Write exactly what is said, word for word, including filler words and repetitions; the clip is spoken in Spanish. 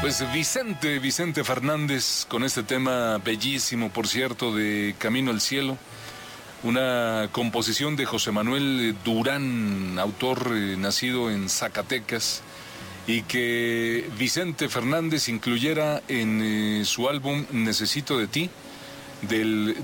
Pues Vicente, Vicente Fernández, con este tema bellísimo, por cierto, de Camino al Cielo, una composición de José Manuel Durán, autor eh, nacido en Zacatecas, y que Vicente Fernández incluyera en eh, su álbum Necesito de ti, del